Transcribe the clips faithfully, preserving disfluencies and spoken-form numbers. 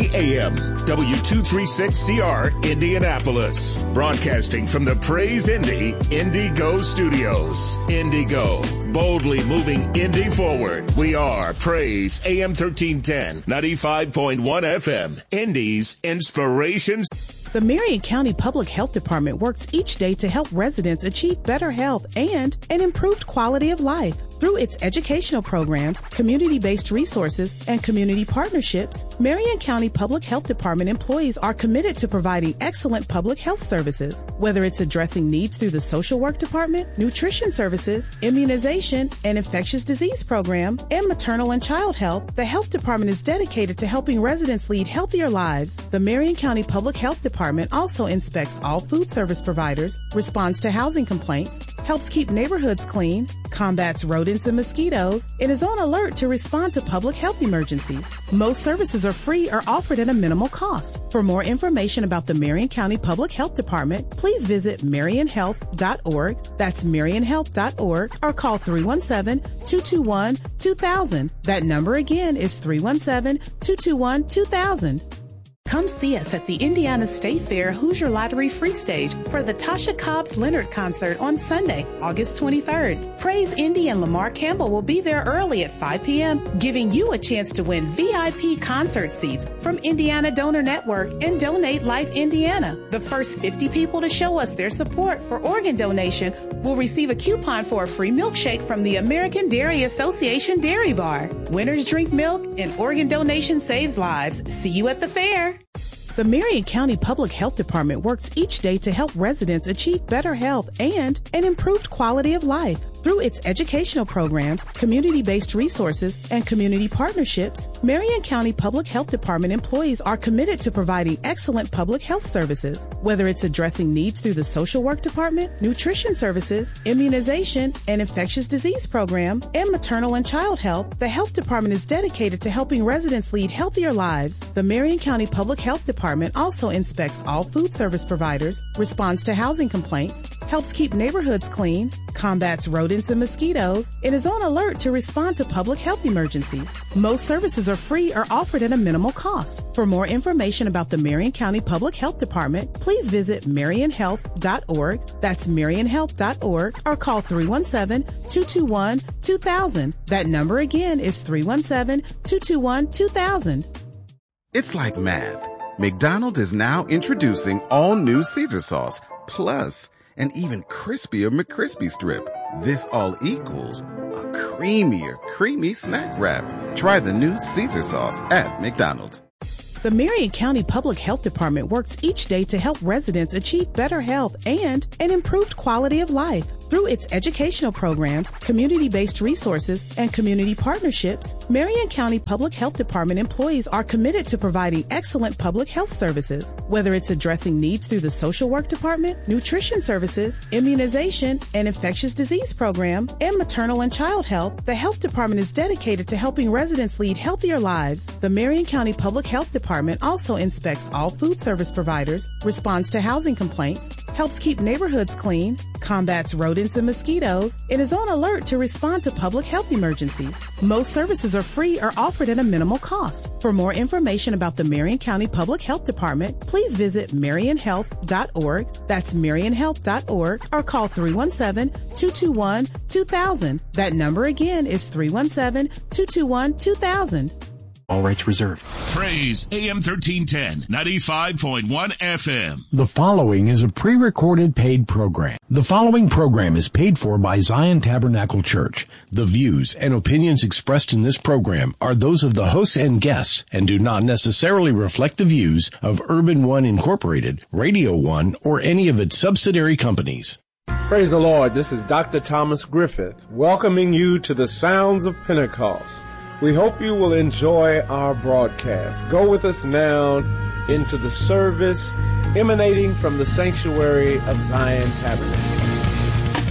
A M, W two thirty-six C R, Indianapolis. Broadcasting from the Praise Indy Indigo Studios. Indigo, boldly moving Indy forward. We are Praise A M thirteen ten, ninety-five point one F M, Indy's Inspirations. The Marion County Public Health Department works each day to help residents achieve better health and an improved quality of life. Through its educational programs, community-based resources, and community partnerships, Marion County Public Health Department employees are committed to providing excellent public health services. Whether it's addressing needs through the social work department, nutrition services, immunization, and infectious disease program, and maternal and child health, the health department is dedicated to helping residents lead healthier lives. The Marion County Public Health Department also inspects all food service providers, responds to housing complaints, helps keep neighborhoods clean, combats rodents and mosquitoes, and is on alert to respond to public health emergencies. Most services are free or offered at a minimal cost. For more information about the Marion County Public Health Department, please visit marion health dot org. That's marion health dot org, or call three one seven, two two one, two thousand. That number again is three one seven, two two one, two thousand. Come see us at the Indiana State Fair Hoosier Lottery Free Stage for the Tasha Cobbs Leonard concert on Sunday, August twenty-third. Praise Indy and Lamar Campbell will be there early at five p.m., giving you a chance to win V I P concert seats from Indiana Donor Network and Donate Life Indiana. The first fifty people to show us their support for organ donation will receive a coupon for a free milkshake from the American Dairy Association Dairy Bar. Winners drink milk and organ donation saves lives. See you at the fair. The Marion County Public Health Department works each day to help residents achieve better health and an improved quality of life. Through its educational programs, community-based resources, and community partnerships, Marion County Public Health Department employees are committed to providing excellent public health services. Whether it's addressing needs through the social work department, nutrition services, immunization, and infectious disease program, and maternal and child health, the health department is dedicated to helping residents lead healthier lives. The Marion County Public Health Department also inspects all food service providers, responds to housing complaints, helps keep neighborhoods clean, combats rodents and mosquitoes, and is on alert to respond to public health emergencies. Most services are free or offered at a minimal cost. For more information about the Marion County Public Health Department, please visit marion health dot org. That's marion health dot org, or call three one seven, two two one, two thousand. That number again is three one seven, two two one, two thousand. It's like math. McDonald's is now introducing all new Caesar sauce, plus an even crispier McCrispy strip. This all equals a creamier, creamy snack wrap. Try the new Caesar sauce at McDonald's. The Marion County Public Health Department works each day to help residents achieve better health and an improved quality of life. Through its educational programs, community-based resources, and community partnerships, Marion County Public Health Department employees are committed to providing excellent public health services. Whether it's addressing needs through the social work department, nutrition services, immunization, and infectious disease program, and maternal and child health, the health department is dedicated to helping residents lead healthier lives. The Marion County Public Health Department also inspects all food service providers, responds to housing complaints, helps keep neighborhoods clean, combats rodents and mosquitoes, and is on alert to respond to public health emergencies. Most services are free or offered at a minimal cost. For more information about the Marion County Public Health Department, please visit marion health dot org. That's marion health dot org, or call three one seven, two two one, two thousand. That number again is three one seven, two two one, two thousand. All rights reserved. Praise A M thirteen ten, ninety-five point one F M. The following is a pre-recorded paid program. The following program is paid for by Zion Tabernacle Church. The views and opinions expressed in this program are those of the hosts and guests and do not necessarily reflect the views of Urban One Incorporated, Radio One, or any of its subsidiary companies. Praise the Lord. This is Doctor Thomas Griffith, welcoming you to the Sounds of Pentecost. We hope you will enjoy our broadcast. Go with us now into the service emanating from the sanctuary of Zion Tabernacle.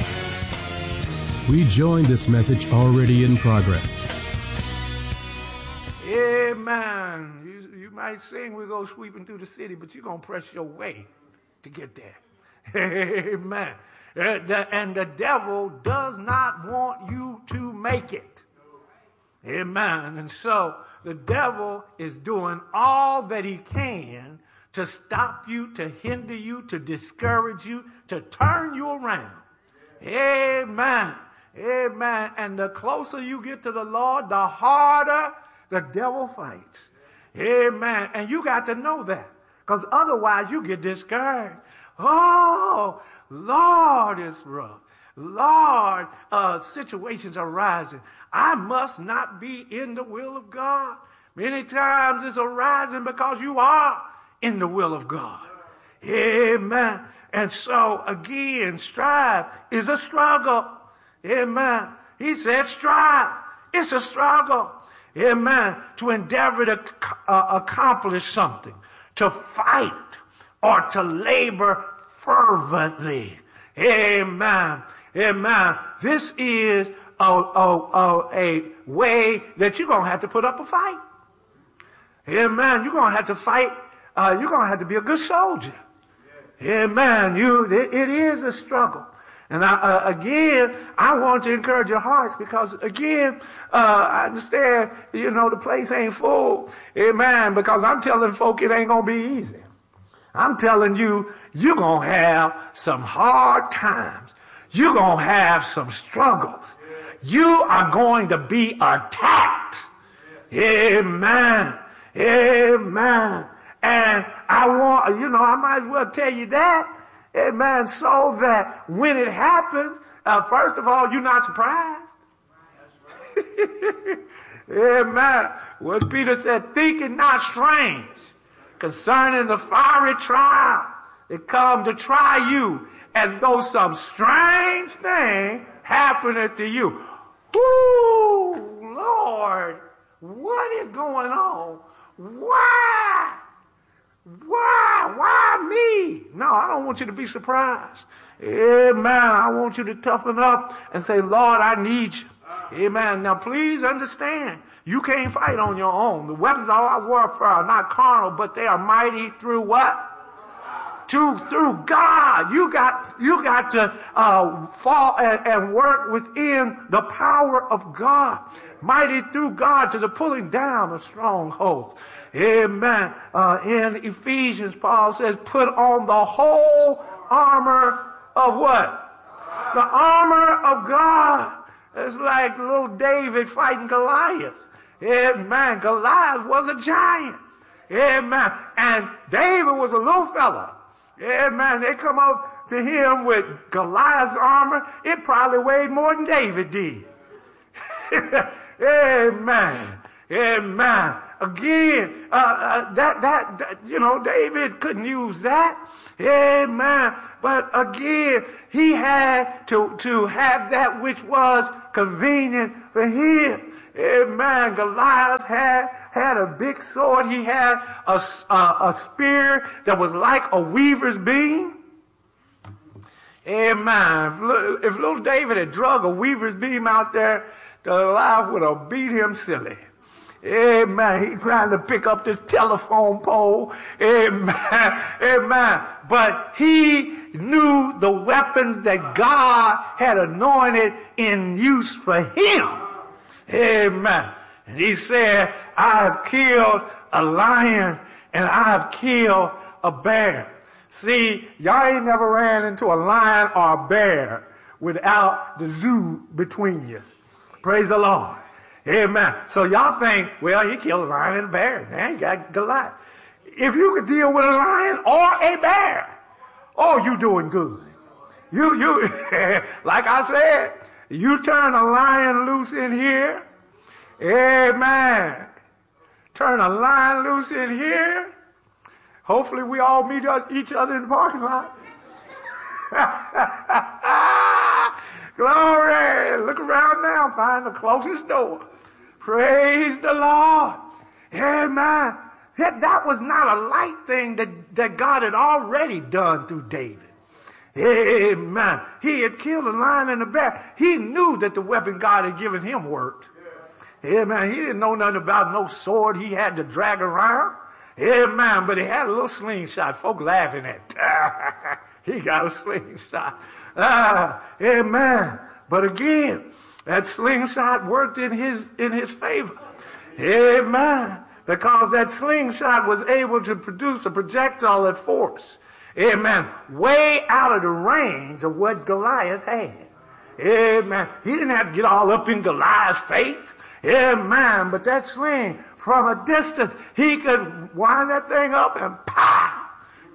We join this message already in progress. Amen. You, you might sing, we go sweeping through the city, but you're going to press your way to get there. Amen. And the devil does not want you to make it. Amen. And so the devil is doing all that he can to stop you, to hinder you, to discourage you, to turn you around. Amen. Amen. And the closer you get to the Lord, the harder the devil fights. Amen. And you got to know that, because otherwise you get discouraged. Oh, Lord, it's rough. Lord, uh, situations are rising. I must not be in the will of God. Many times it's arising because you are in the will of God. Amen. And so, again, strive is a struggle. Amen. He said strive. It's a struggle. Amen. To endeavor to uh, accomplish something, to fight, or to labor fervently. Amen. Amen. This is a, a, a, a way that you're going to have to put up a fight. Amen. You're going to have to fight. Uh, you're going to have to be a good soldier. Amen. You, it, it is a struggle. And I, uh, again, I want to encourage your hearts, because again, uh, I understand, you know, the place ain't full. Amen. Because I'm telling folk it ain't going to be easy. I'm telling you, you're going to have some hard times. You're going to have some struggles. You are going to be attacked. Amen. Amen. And I want, you know, I might as well tell you that. Amen. So that when it happens, uh, first of all, you're not surprised. Amen. What Peter said, think it not strange concerning the fiery trial that come to try you, as though some strange thing happened to you. Ooh, Lord, what is going on? Why? Why? Why me? No, I don't want you to be surprised. Amen. I want you to toughen up and say, Lord, I need you. Amen. Now, please understand, you can't fight on your own. The weapons of our warfare are not carnal, but they are mighty through what? To, through God. You got, you got to uh, fall and, and work within the power of God. Mighty through God to the pulling down of strongholds. Amen. Uh, in Ephesians, Paul says, put on the whole armor of what? The armor of God. It's like little David fighting Goliath. Amen. Goliath was a giant. Amen. And David was a little fella. Amen. They come up to him with Goliath's armor. It probably weighed more than David did. Amen. Amen. Again, uh, uh, that, that, that, you know, David couldn't use that. Amen. But again, he had to, to have that which was convenient for him. Amen. Goliath had, had a big sword. He had a, a, a spear that was like a weaver's beam. Amen. If, if little David had drug a weaver's beam out there, Goliath would have beat him silly. Amen. He's trying to pick up this telephone pole. Amen. Amen. But he knew the weapons that God had anointed in use for him. Amen. And he said, I have killed a lion and I have killed a bear. See, y'all ain't never ran into a lion or a bear without the zoo between you. Praise the Lord. Amen. So y'all think, well, he killed a lion and a bear. Now he got Goliath. If you could deal with a lion or a bear, oh, you doing good. You, you, like I said, you turn a lion loose in here. Amen. Turn a lion loose in here. Hopefully we all meet each other in the parking lot. Glory. Look around now. Find the closest door. Praise the Lord. Amen. That, that was not a light thing that, that God had already done through David. Amen. He had killed a lion and a bear. He knew that the weapon God had given him worked. Amen. He didn't know nothing about no sword he had to drag around. Amen. But he had a little slingshot. Folk laughing at. He got a slingshot. Ah, amen. But again, that slingshot worked in his in his favor. Amen. Because that slingshot was able to produce a projectile at force. Amen. Way out of the range of what Goliath had. Amen. He didn't have to get all up in Goliath's face. Amen. But that sling, from a distance, he could wind that thing up and pow.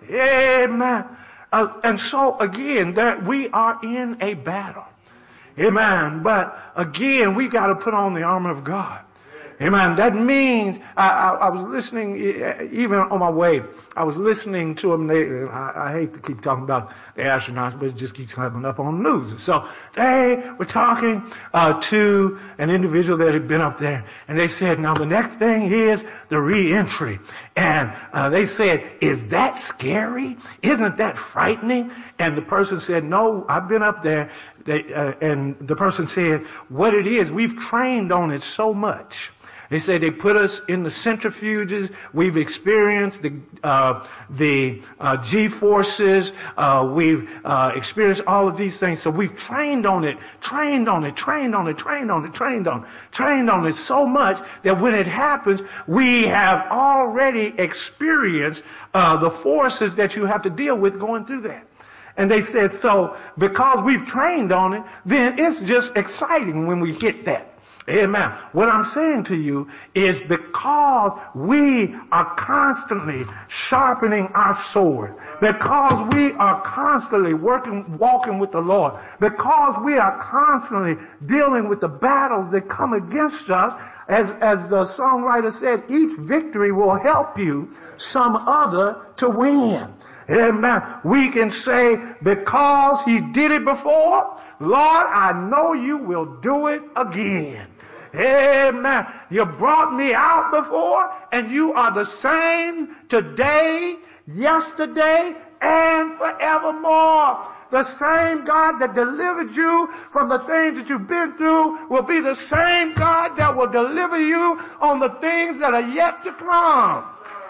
Amen. Uh, and so, again, that we are in a battle. Amen. But, again, we got to put on the armor of God. Amen. That means, I, I, I was listening, even on my way, I was listening to them. They, I, I hate to keep talking about the astronauts, but it just keeps coming up on the news. So they were talking uh, to an individual that had been up there, and they said, now the next thing is the re-entry. And uh, they said, is that scary? Isn't that frightening? And the person said, no, I've been up there. They, uh, and the person said, what it is, we've trained on it so much. They say they put us in the centrifuges. We've experienced the uh, the uh, G-forces. Uh, we've uh, experienced all of these things. So we've trained on it, trained on it, trained on it, trained on it, trained on it, trained on it so much that when it happens, we have already experienced uh, the forces that you have to deal with going through that. And they said, so because we've trained on it, then it's just exciting when we hit that. Amen. What I'm saying to you is because we are constantly sharpening our sword, because we are constantly working, walking with the Lord, because we are constantly dealing with the battles that come against us, as, as the songwriter said, each victory will help you some other to win. Amen. We can say, because he did it before, Lord, I know you will do it again. Amen. You brought me out before, and you are the same today, yesterday, and forevermore. The same God that delivered you from the things that you've been through will be the same God that will deliver you on the things that are yet to come.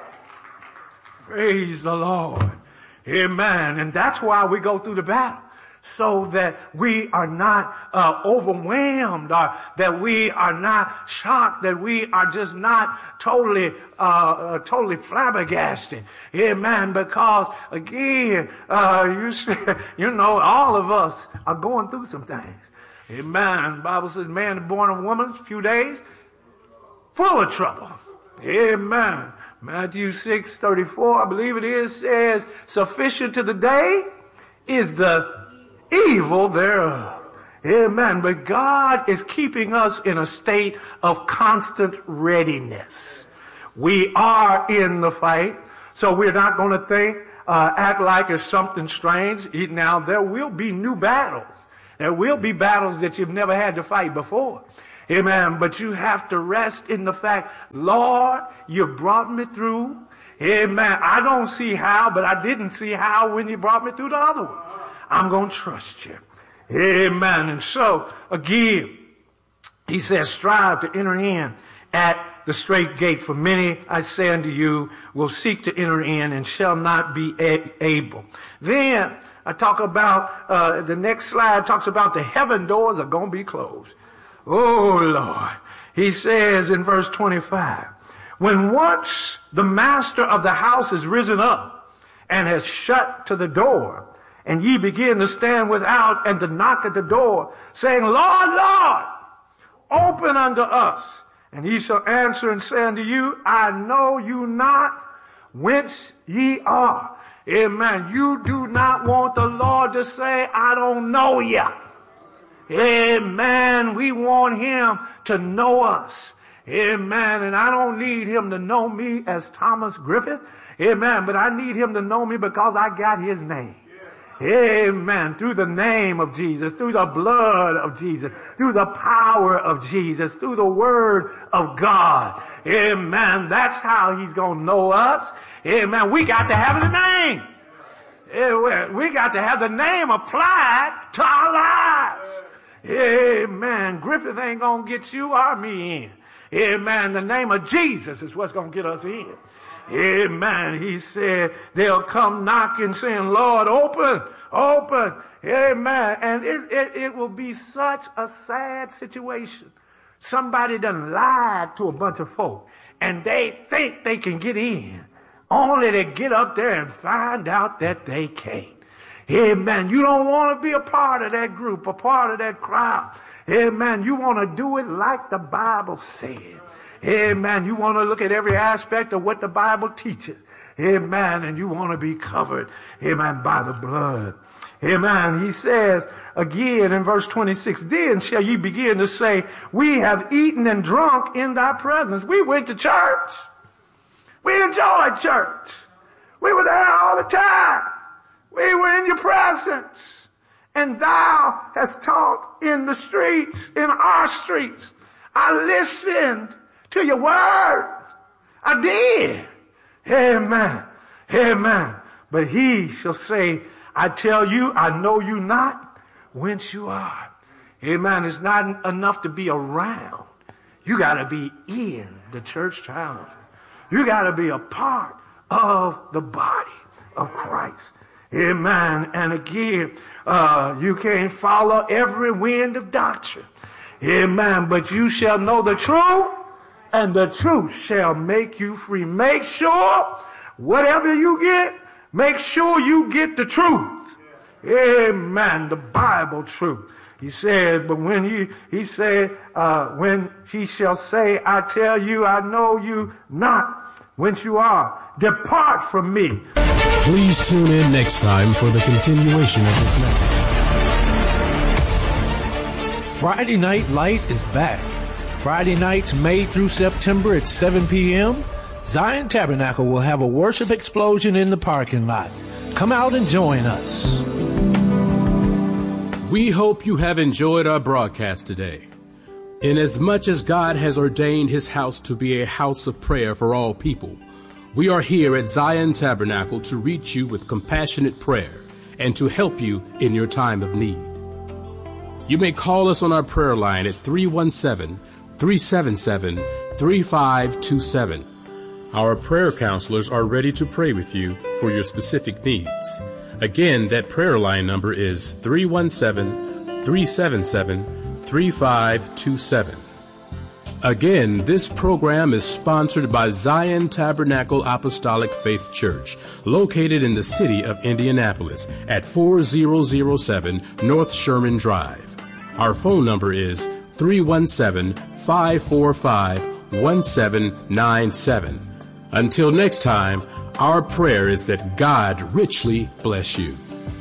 Praise the Lord. Amen. And that's why we go through the battle. So that we are not uh, overwhelmed, or that we are not shocked, that we are just not totally, uh, uh totally flabbergasted. Amen. Because again, uh, you see, you know, all of us are going through some things. Amen. The Bible says, man is born of woman, a few days, full of trouble. Amen. Matthew six thirty-four, I believe it is, says, sufficient to the day is the evil thereof. Amen. But God is keeping us in a state of constant readiness. We are in the fight, so we're not going to think, uh, act like it's something strange. Now, there will be new battles. There will be battles that you've never had to fight before. Amen. But you have to rest in the fact, Lord, you brought me through. Amen. I don't see how, but I didn't see how when you brought me through the other one. I'm going to trust you. Amen. And so, again, he says, strive to enter in at the straight gate. For many, I say unto you, will seek to enter in and shall not be a- able. Then, I talk about, uh, the next slide talks about the heaven doors are going to be closed. Oh, Lord. He says in verse twenty-five, when once the master of the house is risen up and has shut to the door, and ye begin to stand without and to knock at the door, saying, Lord, Lord, open unto us. And he shall answer and say unto you, I know you not whence ye are. Amen. You do not want the Lord to say, I don't know you. Amen. We want him to know us. Amen. And I don't need him to know me as Thomas Griffith. Amen. But I need him to know me because I got his name. Amen. Through the name of Jesus, through the blood of Jesus, through the power of Jesus, through the word of God. Amen. That's how he's going to know us. Amen. We got to have the name. We got to have the name applied to our lives. Amen. Griffith ain't going to get you or me in. Amen. The name of Jesus is what's going to get us in. Amen. He said they'll come knocking saying, Lord, open, open. Amen. And it, it, it will be such a sad situation Somebody done lied to a bunch of folk, and they think they can get in, only to get up there and find out that they can't. Amen. You don't want to be a part of that group, a part of that crowd. Amen. You want to do it like the Bible said. Amen. You want to look at every aspect of what the Bible teaches. Amen. And you want to be covered, amen, by the blood. Amen. He says again in verse twenty-six, then shall ye begin to say, we have eaten and drunk in thy presence. We went to church. We enjoyed church. We were there all the time. We were in your presence. And thou hast taught in the streets, in our streets. I listened to your word. I did. Amen. Amen. But he shall say, I tell you, I know you not whence you are. Amen. It's not enough to be around. You got to be in the church town. You got to be a part of the body of Christ. Amen. And again, uh, you can't follow every wind of doctrine. Amen. But you shall know the truth, and the truth shall make you free. Make sure whatever you get, make sure you get the truth. Amen. The Bible truth. He said, but when he, he said, uh, when he shall say, I tell you, I know you not whence you are. Depart from me. Please tune in next time for the continuation of this message. Friday Night Light is back. Friday nights, May through September at seven p.m., Zion Tabernacle will have a worship explosion in the parking lot. Come out and join us. We hope you have enjoyed our broadcast today. Inasmuch as God has ordained his house to be a house of prayer for all people, we are here at Zion Tabernacle to reach you with compassionate prayer and to help you in your time of need. You may call us on our prayer line at three one seven, three seven seven, three five two seven. Our prayer counselors are ready to pray with you for your specific needs. Again, that prayer line number is three one seven, three seven seven, three five two seven. Again, this program is sponsored by Zion Tabernacle Apostolic Faith Church, located in the city of Indianapolis at four thousand seven North Sherman Drive. Our phone number is three one seven, five four five, one seven nine seven. Until next time, our prayer is that God richly bless you.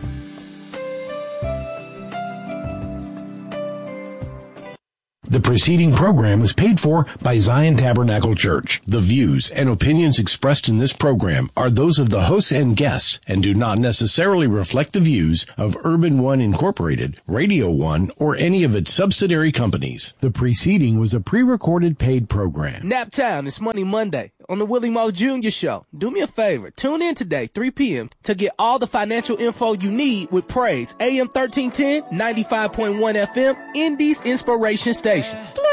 The preceding program was paid for by Zion Tabernacle Church. The views and opinions expressed in this program are those of the hosts and guests and do not necessarily reflect the views of Urban One Incorporated, Radio One, or any of its subsidiary companies. The preceding was a pre-recorded paid program. Naptown, it's Money Monday on the Willie Moe Junior Show. Do me a favor, tune in today, three p.m., to get all the financial info you need with Praise, A M thirteen ten, ninety-five point one F M, Indies Inspiration Station.